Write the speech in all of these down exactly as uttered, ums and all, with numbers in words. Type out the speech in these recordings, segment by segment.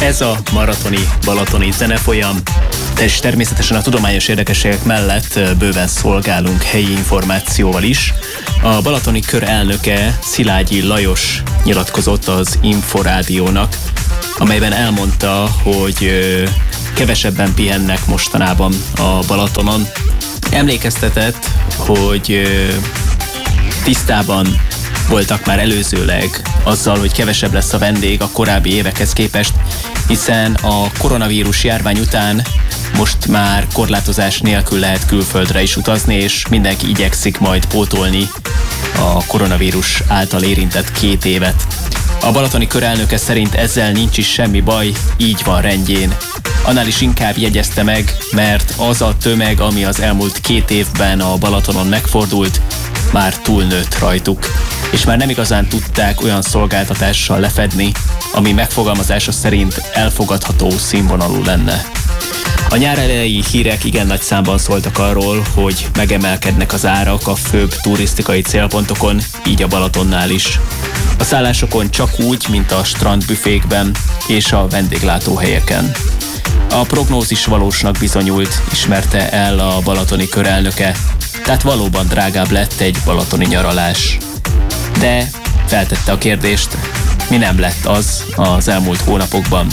Ez a maratoni balatoni zenefolyam, és természetesen a tudományos érdekességek mellett bőven szolgálunk helyi információval is. A balatoni kör elnöke, Szilágyi Lajos nyilatkozott az Inforádiónak, amelyben elmondta, hogy kevesebben pihennek mostanában a Balatonon. Emlékeztetett, hogy tisztában voltak már előzőleg azzal, hogy kevesebb lesz a vendég a korábbi évekhez képest, hiszen a koronavírus járvány után most már korlátozás nélkül lehet külföldre is utazni, és mindenki igyekszik majd pótolni a koronavírus által érintett két évet. A balatoni kör elnöke szerint ezzel nincs is semmi baj, így van rendjén. Annál is inkább jegyezte meg, mert az a tömeg, ami az elmúlt két évben a Balatonon megfordult, már túlnőtt rajtuk, és már nem igazán tudták olyan szolgáltatással lefedni, ami megfogalmazása szerint elfogadható színvonalú lenne. A nyár elejé hírek igen nagy számban szóltak arról, hogy megemelkednek az árak a főbb turisztikai célpontokon, így a Balatonnál is. A szállásokon csak úgy, mint a strandbüfékben és a vendéglátóhelyeken. A prognózis valósnak bizonyult, ismerte el a balatoni kör elnöke, tehát valóban drágább lett egy balatoni nyaralás. De feltette a kérdést, mi nem lett az az elmúlt hónapokban,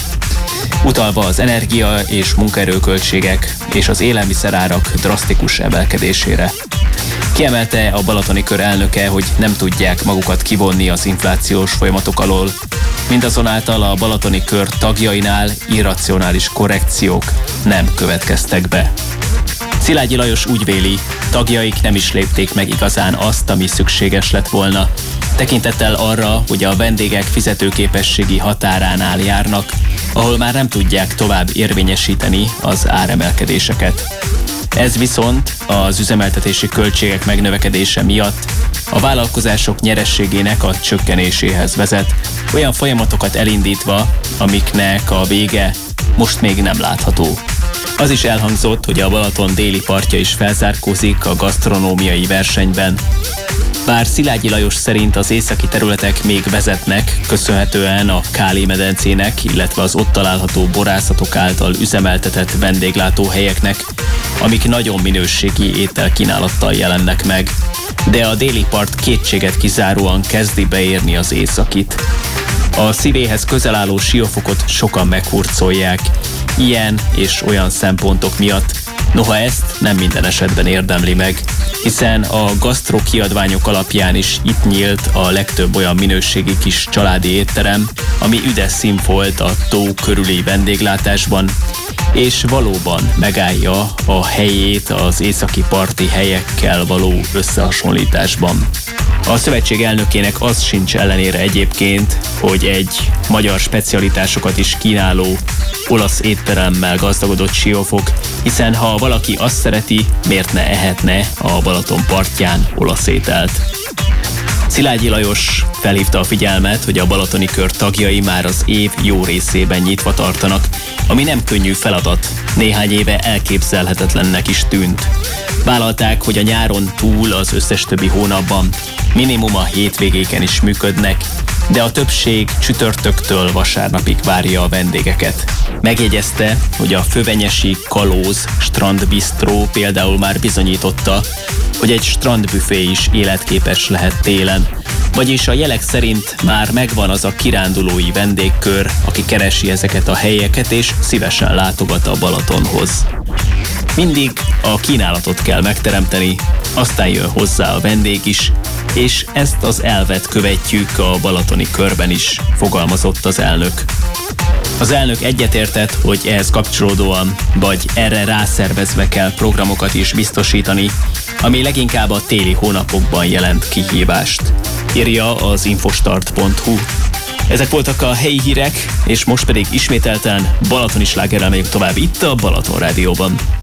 utalva az energia és munkaerőköltségek és az élelmiszerárak drasztikus emelkedésére. Kiemelte a balatoni kör elnöke, hogy nem tudják magukat kivonni az inflációs folyamatok alól, mindazonáltal a balatoni kör tagjainál irracionális korrekciók nem következtek be. Szilágyi Lajos úgy véli, tagjaik nem is lépték meg igazán azt, ami szükséges lett volna, tekintettel arra, hogy a vendégek fizetőképességi határánál járnak, ahol már nem tudják tovább érvényesíteni az áremelkedéseket. Ez viszont az üzemeltetési költségek megnövekedése miatt a vállalkozások nyerességének a csökkenéséhez vezet, olyan folyamatokat elindítva, amiknek a vége most még nem látható. Az is elhangzott, hogy a Balaton déli partja is felzárkózik a gasztronómiai versenyben. Bár Szilágyi Lajos szerint az északi területek még vezetnek, köszönhetően a Káli-medencének, illetve az ott található borászatok által üzemeltetett vendéglátóhelyeknek, amik nagyon minőségi ételkínálattal jelennek meg, de a déli part kétséget kizáróan kezdi beérni az északit. A szívéhez közel álló Siófokot sokan meghurcolják, ilyen és olyan szempontok miatt, noha ezt nem minden esetben érdemli meg, hiszen a gasztró kiadványok alapján is itt nyílt a legtöbb olyan minőségi kis családi étterem, ami üdes színfolt a tó körüli vendéglátásban, és valóban megállja a helyét az északi parti helyekkel való összehasonlításban. A szövetség elnökének az sincs ellenére egyébként, hogy egy magyar specialitásokat is kínáló olasz étteremmel gazdagodott Siófok, hiszen ha valaki azt szereti, miért ne ehetne a Balaton partján olasz ételt. Szilágyi Lajos felhívta a figyelmet, hogy a balatoni kör tagjai már az év jó részében nyitva tartanak, ami nem könnyű feladat, néhány éve elképzelhetetlennek is tűnt. Vállalták, hogy a nyáron túl az összes többi hónapban minimum a hétvégéken is működnek, de a többség csütörtöktől vasárnapig várja a vendégeket. Megjegyezte, hogy a fővenyesi Kalóz strandbisztró például már bizonyította, hogy egy strandbüfé is életképes lehet télen, vagyis a jelek szerint már megvan az a kirándulói vendégkör, aki keresi ezeket a helyeket és szívesen látogat a Balatonhoz. Mindig a kínálatot kell megteremteni, aztán jön hozzá a vendég is, és ezt az elvet követjük a balatoni körben is, fogalmazott az elnök. Az elnök egyetértett, hogy ehhez kapcsolódóan, vagy erre rászervezve kell programokat is biztosítani, ami leginkább a téli hónapokban jelent kihívást, írja az infostart pont hu. Ezek voltak a helyi hírek, és most pedig ismételten balatoni slágerrel megyünk tovább itt a Balaton Rádióban.